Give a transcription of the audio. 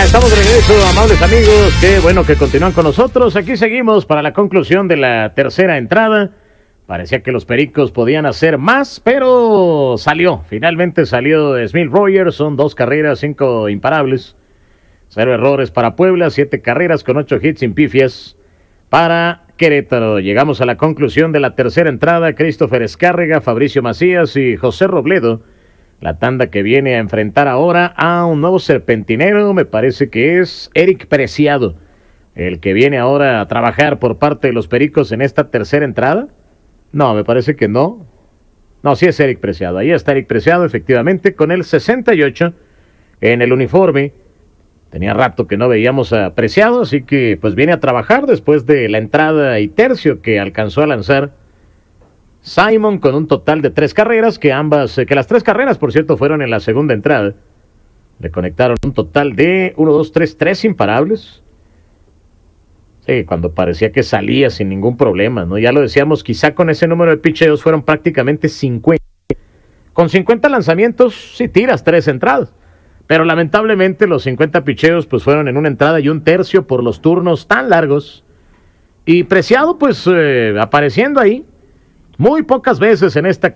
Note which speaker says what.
Speaker 1: estamos de regreso, amables amigos. Qué bueno que continúan con nosotros. Aquí seguimos para la conclusión de la tercera entrada. Parecía que los Pericos podían hacer más, pero finalmente salió de Smith Rogers. Son 2 carreras, 5 imparables. 0 errores para Puebla, 7 carreras con 8 hits sin pifias para Querétaro. Llegamos a la conclusión de la tercera entrada. Christopher Escárrega, Fabricio Macías y José Robledo. La tanda que viene a enfrentar ahora a un nuevo serpentinero, me parece que es Eric Preciado, el que viene ahora a trabajar por parte de los Pericos en esta tercera entrada. No, me parece que no. No, sí es Eric Preciado. Ahí está Eric Preciado, efectivamente, con el 68 en el uniforme. Tenía rato que no veíamos a Preciado, así que pues viene a trabajar después de la entrada y tercio que alcanzó a lanzar Simon, con un total de 3 carreras, que las 3 carreras, por cierto, fueron en la segunda entrada. Le conectaron un total de 3 imparables. Sí, cuando parecía que salía sin ningún problema, ¿no? Ya lo decíamos, quizá con ese número de picheos fueron prácticamente 50. Con 50 lanzamientos, sí tiras 3 entradas. Pero lamentablemente los 50 picheos pues fueron en una entrada y un tercio por los turnos tan largos. Y Preciado pues apareciendo ahí muy pocas veces en esta